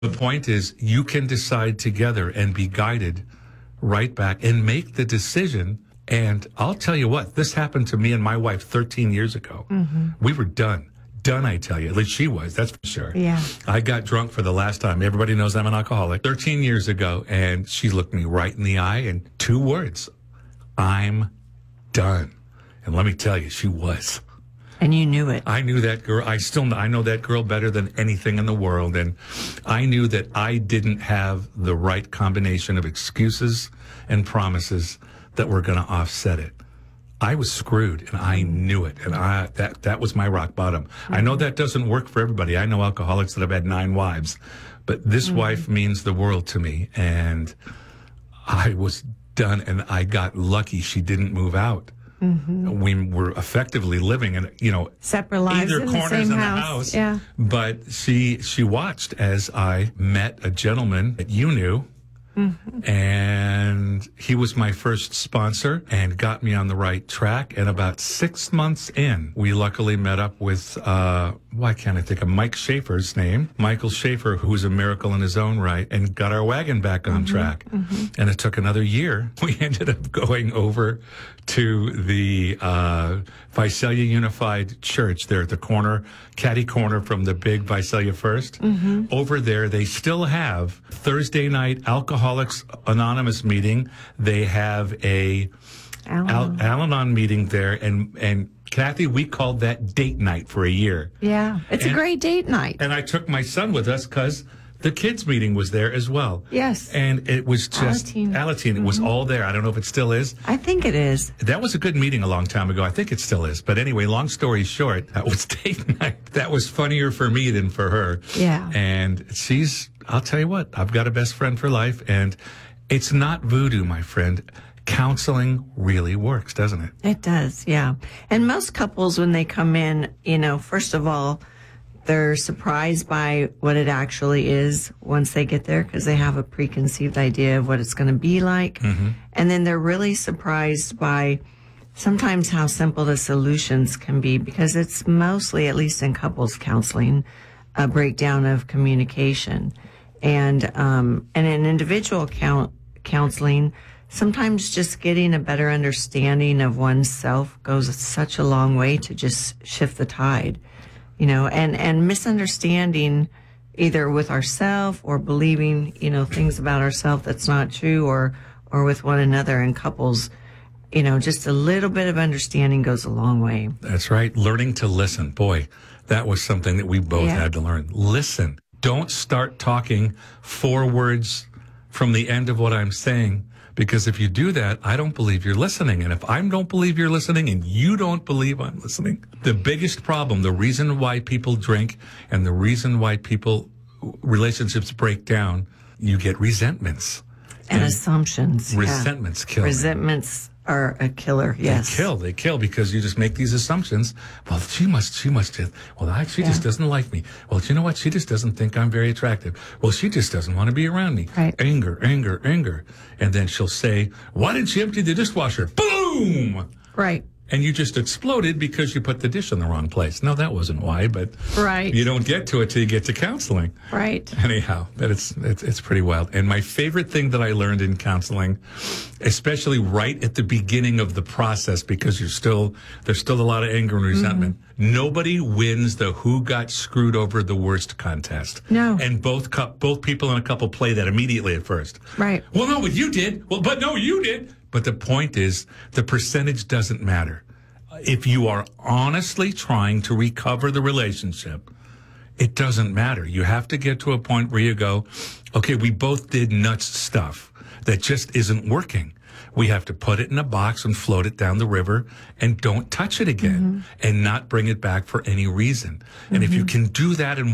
The point is, you can decide together and be guided right back and make the decision. And I'll tell you what, this happened to me and my wife 13 years ago. We were done. Done, I tell you. At least she was, that's for sure. Yeah. I got drunk for the last time. Everybody knows I'm an alcoholic. 13 years ago, and she looked me right in the eye and 2 words, I'm done. And let me tell you, she was. And you knew it. I knew that girl. I know that girl better than anything in the world. And I knew that I didn't have the right combination of excuses and promises that were going to offset it. I was screwed, and I knew it. And that was my rock bottom. I know that doesn't work for everybody. I know alcoholics that have had 9 wives, but this wife means the world to me. And I was done, and I got lucky she didn't move out. We were effectively living in, separate lives either in corners the same in the house. house. Yeah. But she watched as I met a gentleman that you knew. And he was my first sponsor and got me on the right track. And about 6 months in, we luckily met up with, why can't I think of Mike Schaefer's name? Michael Schaefer, who's a miracle in his own right, and got our wagon back on track. And it took another year. We ended up going over to the Visalia Unified Church there at the corner, catty corner from the big Visalia First. Over there, they still have Thursday night Alcoholics Anonymous meeting. They have a Al-Anon meeting there, and Kathy, we called that date night for a year. Yeah, it's a great date night. And I took my son with us because the kids' meeting was there as well. Yes. And it was just Alateen. It was all there. I don't know if it still is. I think it is. That was a good meeting a long time ago. I think it still is. But anyway, long story short, that was date night. That was funnier for me than for her. Yeah. And I'll tell you what, I've got a best friend for life. And it's not voodoo, my friend. Counseling really works, doesn't it? It does, yeah. And most couples, when they come in, first of all, they're surprised by what it actually is once they get there because they have a preconceived idea of what it's going to be like. And then they're really surprised by sometimes how simple the solutions can be because it's mostly, at least in couples counseling, a breakdown of communication. And in individual counseling, sometimes just getting a better understanding of oneself goes such a long way to just shift the tide. And misunderstanding either with ourselves or believing, things about ourselves that's not true or with one another in couples, just a little bit of understanding goes a long way. That's right. Learning to listen. Boy, that was something that we both had to learn. Listen. Don't start talking 4 words from the end of what I'm saying. Because if you do that, I don't believe you're listening. And if I don't believe you're listening and you don't believe I'm listening, the biggest problem, the reason why people drink and the reason why relationships break down, you get resentments. And assumptions. Resentments kill. Resentments are a killer, yes. They kill because you just make these assumptions. Well, she just doesn't like me. Well, you know what? She just doesn't think I'm very attractive. Well, she just doesn't want to be around me. Right. Anger. And then she'll say, why didn't she empty the dishwasher? Boom! Right. And you just exploded because you put the dish in the wrong place. No, that wasn't why, but you don't get to it till you get to counseling. Right. Anyhow, but it's pretty wild. And my favorite thing that I learned in counseling, especially right at the beginning of the process, because there's still a lot of anger and resentment. Nobody wins the who got screwed over the worst contest. No. And both people in a couple play that immediately at first. Right. Well, no, but you did. Well, but no, you did. But the point is, the percentage doesn't matter. If you are honestly trying to recover the relationship, it doesn't matter. You have to get to a point where you go, okay, we both did nuts stuff that just isn't working. We have to put it in a box and float it down the river and don't touch it again and not bring it back for any reason. And if you can do that in